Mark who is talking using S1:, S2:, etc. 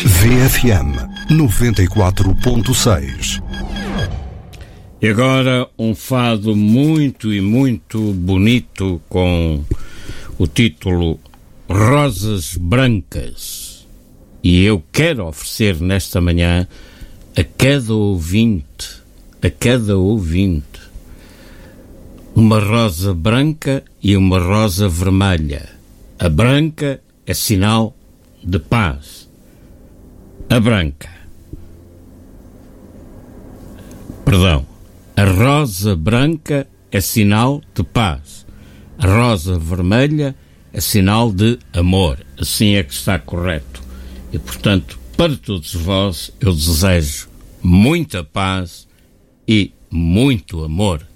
S1: VFM 94.6.
S2: E agora um fado muito e muito bonito com o título Rosas Brancas. E eu quero oferecer nesta manhã a cada ouvinte, uma rosa branca e uma rosa vermelha. A branca é sinal de paz. A rosa branca é sinal de paz. A rosa vermelha é sinal de amor. Assim é que está correto. E, portanto, para todos vós, eu desejo muita paz e muito amor.